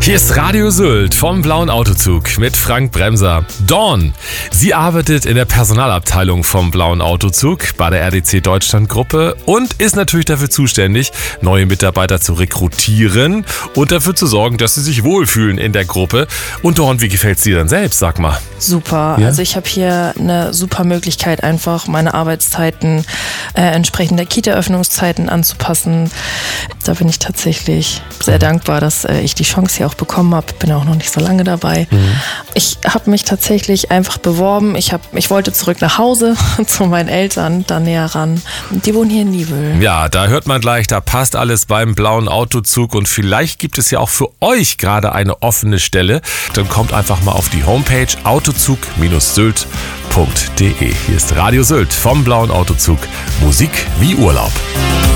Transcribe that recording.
Hier ist Radio Sylt vom Blauen Autozug mit Frank Bremser. Dawn, sie arbeitet in der Personalabteilung vom Blauen Autozug bei der RDC Deutschland Gruppe und ist natürlich dafür zuständig, neue Mitarbeiter zu rekrutieren und dafür zu sorgen, dass sie sich wohlfühlen in der Gruppe. Und Dawn, wie gefällt es dir denn selbst, sag mal? Super, Ja? also ich habe hier eine super Möglichkeit, einfach meine Arbeitszeiten entsprechend der Kita-Öffnungszeiten anzupassen. Da bin ich tatsächlich sehr dankbar, dass ich die Chance hier auch bekommen habe. Bin auch noch nicht so lange dabei. Ich habe mich tatsächlich einfach beworben. Ich wollte zurück nach Hause zu meinen Eltern, da näher ran. Die wohnen hier in Niebüll. Ja, da hört man gleich, da passt alles beim Blauen Autozug und vielleicht gibt es ja auch für euch gerade eine offene Stelle. Dann kommt einfach mal auf die Homepage autozug-sylt.de. Hier ist Radio Sylt vom Blauen Autozug. Musik wie Urlaub.